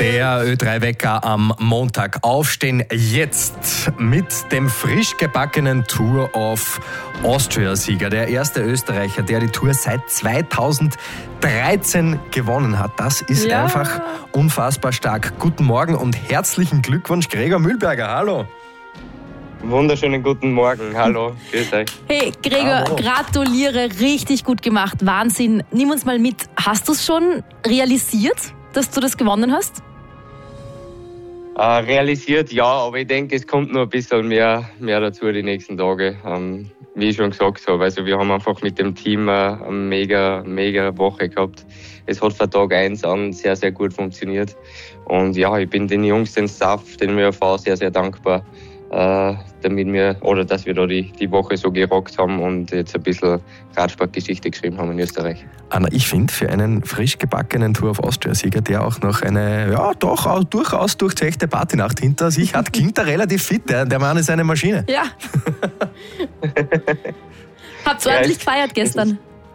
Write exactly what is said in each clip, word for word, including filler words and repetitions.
Der Ö drei Wecker am Montag. Aufstehen jetzt mit dem frisch gebackenen Tour of Austria-Sieger. Der erste Österreicher, der die Tour seit zweitausenddreizehn gewonnen hat. Das ist ja einfach unfassbar stark. Guten Morgen und herzlichen Glückwunsch, Gregor Mühlberger. Hallo. Wunderschönen guten Morgen. Hallo. Grüß euch. Hey, Gregor, Hallo. Gratuliere. Richtig gut gemacht. Wahnsinn. Nimm uns mal mit. Hast du es schon realisiert, dass du das gewonnen hast? Äh, realisiert ja, aber ich denke, es kommt noch ein bisschen mehr, mehr dazu die nächsten Tage. Ähm, wie ich schon gesagt habe, also wir haben einfach mit dem Team eine mega, mega Woche gehabt. Es hat von Tag eins an sehr, sehr gut funktioniert. Und ja, ich bin den Jungs, den Staff, den W V sehr, sehr dankbar, äh, damit wir, oder dass wir da die, die Woche so gerockt haben und jetzt ein bisschen Radsportgeschichte geschrieben haben in Österreich. Anna, ich finde, für einen frisch gebackenen Tour of Austria-Sieger, der auch noch eine, ja, doch auch durchaus durchzechte Partynacht hinter sich hat, klingt er relativ fit. Der, der Mann ist eine Maschine. Ja. Habt ihr Ja, ordentlich ich- gefeiert gestern?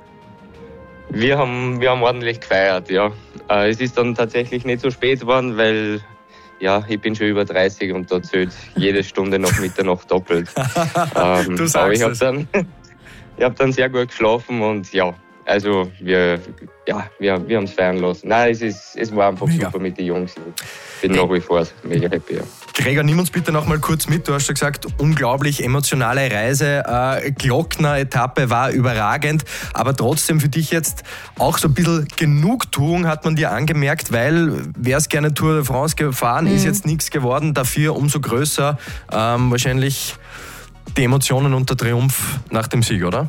Wir haben, wir haben ordentlich gefeiert, ja. Äh, es ist dann tatsächlich nicht so spät geworden, weil ja, ich bin schon über dreißig und da zählt jede Stunde nach Mitternacht doppelt. ähm, Du sagst aber ich habe es. dann, ich hab dann sehr gut geschlafen und ja, also wir, ja, wir, wir haben es feiern lassen. Nein, es, ist, es war einfach Mega. super mit den Jungs. Ich bin nach wie vor mega happy. Ja. Gregor, nimm uns bitte noch mal kurz mit. Du hast ja gesagt, unglaublich emotionale Reise. Äh, Glockner-Etappe war überragend, aber trotzdem für dich jetzt auch so ein bisschen Genugtuung hat man dir angemerkt, weil wer es gerne Tour de France gefahren, ist jetzt nichts geworden. Dafür umso größer ähm, wahrscheinlich die Emotionen und der Triumph nach dem Sieg, oder?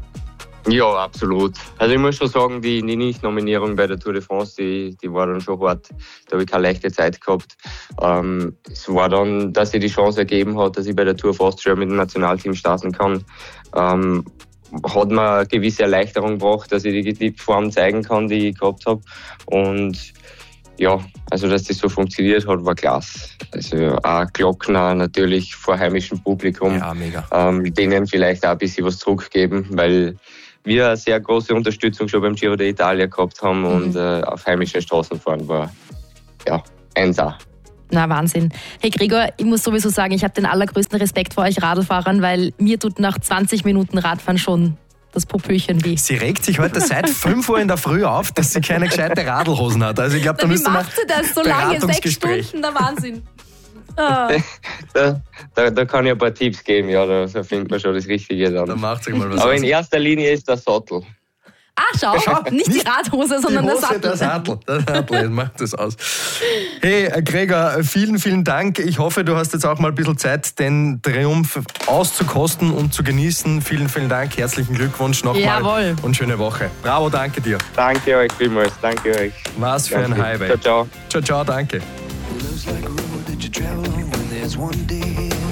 Ja, absolut. Also ich muss schon sagen, die, die Nicht-Nominierung bei der Tour de France, die, die war dann schon hart. Da habe ich keine leichte Zeit gehabt. Ähm, es war dann, dass sich die Chance ergeben hat, dass ich bei der Tour of Austria mit dem Nationalteam starten kann. Ähm, hat mir eine gewisse Erleichterung gebracht, dass ich die, die Form zeigen kann, die ich gehabt habe. Und ja, also dass das so funktioniert hat, war klasse. Also auch Glockner natürlich vor heimischem Publikum. Ja, mega. Ähm, denen vielleicht auch ein bisschen was zurückgeben, weil wir eine sehr große Unterstützung schon beim Giro d'Italia gehabt haben Mhm. und äh, auf heimischen Straßen fahren war ja eins A. Na, Wahnsinn. Hey Gregor, ich muss sowieso sagen, ich habe den allergrößten Respekt vor euch Radlfahrern, weil mir tut nach zwanzig Minuten Radfahren schon das Popöchen weh. Sie regt sich heute seit fünf Uhr in der Früh auf, dass sie keine gescheite Radlhosen hat. Also ich glaube, da Wie müsste man macht sie das so lange? Sechs Beratungsgespräch. Stunden, der Wahnsinn. Ah. Da, da, da kann ich ein paar Tipps geben, ja, da, da findet man schon das Richtige Da dann. macht sich mal was Aber aus. in erster Linie ist der Sattel. Ah, schau, Schau, nicht die nicht Radhose, Die sondern der Hose, Sattel. der Sattel. Der Sattel, macht das aus. Hey, Gregor, vielen, vielen Dank. Ich hoffe, du hast jetzt auch mal ein bisschen Zeit, den Triumph auszukosten und zu genießen. Vielen, vielen Dank. Herzlichen Glückwunsch nochmal. Jawohl. Und schöne Woche. Bravo, danke dir. Danke euch vielmals, danke euch. Was für ein Danke. Highway. Ciao, ciao. Ciao, ciao, danke. Looks like a road that you travel on when there's one day